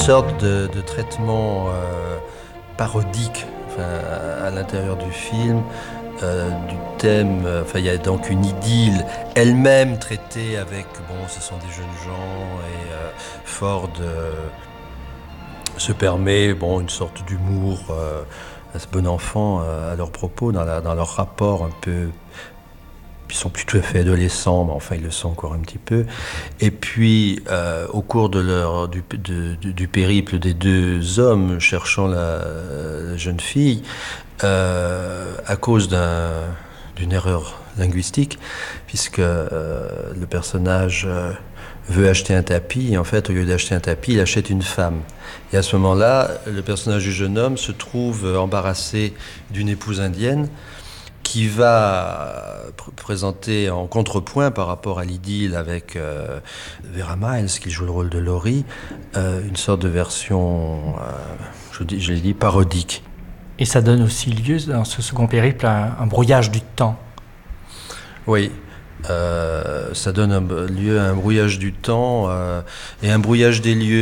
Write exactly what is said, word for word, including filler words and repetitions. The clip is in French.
Une sorte de, de traitement euh, parodique enfin, à, à l'intérieur du film, euh, du thème. Enfin, il y a donc une idylle elle-même traitée avec, bon, ce sont des jeunes gens et euh, Ford euh, se permet, bon, une sorte d'humour euh, à ce bon enfant euh, à leur propos, dans, la, dans leur rapport un peu. Ils sont plus tout à fait adolescents, mais enfin ils le sont encore un petit peu. Et puis, euh, au cours de leur, du, de, du, du périple des deux hommes cherchant la, la jeune fille, euh, à cause d'un, d'une erreur linguistique, puisque euh, le personnage euh, veut acheter un tapis, et en fait, au lieu d'acheter un tapis, il achète une femme. Et à ce moment-là, le personnage du jeune homme se trouve embarrassé d'une épouse indienne, qui va pr- présenter en contrepoint par rapport à l'idylle avec euh, Vera Miles, qui joue le rôle de Laurie, euh, une sorte de version, euh, je, dis, je l'ai dit, parodique. Et ça donne aussi lieu, dans ce second périple, à un, un brouillage du temps. Oui, euh, ça donne un, lieu à un brouillage du temps euh, et un brouillage des lieux.